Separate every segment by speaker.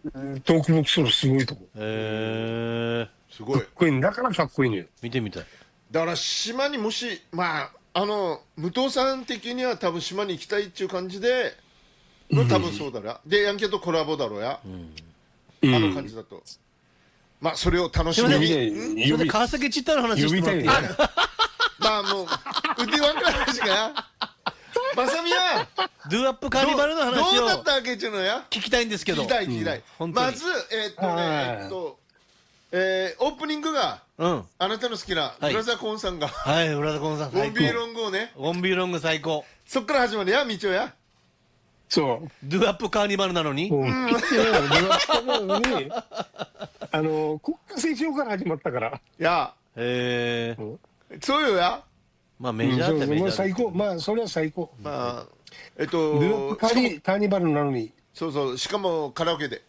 Speaker 1: トークボックスのすごいとこ。
Speaker 2: すごい。
Speaker 1: かっこいいんだからかっこいいのよ。
Speaker 3: 見てみたい。
Speaker 2: だから島にもし、まあ、武藤さん的には多分島に行きたいっていう感じで、の多分そうだな。で、ヤンキーとコラボだろうや。あの感じだと。まあ、それを楽しみに。
Speaker 3: それで川崎チッタの話してもらっていいかな。
Speaker 2: まあ、もう、ウディワンクの話が。まさみや、
Speaker 3: ドゥアップカーニバルの話を
Speaker 2: どうだったわけっちゅうのや。
Speaker 3: 聞きたいんですけど。
Speaker 2: 聞きたい、聞きたい。
Speaker 3: 本当に
Speaker 2: まず、オープニングが、あなたの好きな、ブラザーコーンさんが、
Speaker 3: はい、ブラザーコーンさん
Speaker 2: ウォンビーロングをね、
Speaker 3: ウォンビーロング最高。
Speaker 2: そっから始まるや、みちおや。
Speaker 1: そう。
Speaker 3: ドゥアップカーニバルなのに。
Speaker 1: 国家斉唱から始まったから。
Speaker 2: いや、そうよや。
Speaker 3: まあメジャーってメジャー。
Speaker 1: 最高、まあそれは最高。
Speaker 2: まあ、
Speaker 1: ドゥアップカーニバルなのに。
Speaker 2: そうそう、しかもカラオケで。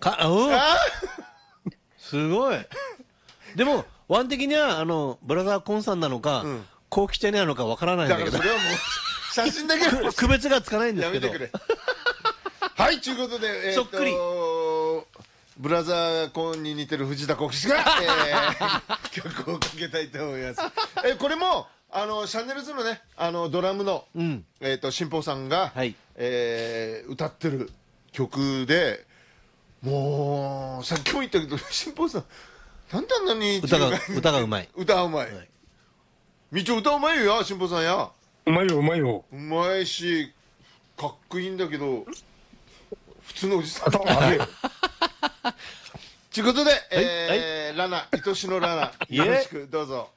Speaker 3: すごい。でも、ワン的には、ブラザーコンさんなのか、コウキちゃんなのかわからないんだけど。
Speaker 2: だからそれはもう、写真だけ
Speaker 3: 区別がつかないんですけど。
Speaker 2: やめてくれ。はい、ということで、
Speaker 3: そっくり。
Speaker 2: ブラザーコーンに似てる藤田幸吉が、曲をかけたいと思います。これも、シャネルズのね、ドラムの、新保さんが、歌ってる曲で、もう、さっきも言ったけど、新保さん、なんであんなに
Speaker 3: 歌がうまい。
Speaker 2: 歌うまい。みちお歌うまいよ、新保さんや。
Speaker 1: うまいよ、うまいよ。
Speaker 2: うまいし、かっこいいんだけど、普通のおじさん。ということで、ラナ、愛しのラナ、よろしくどうぞ。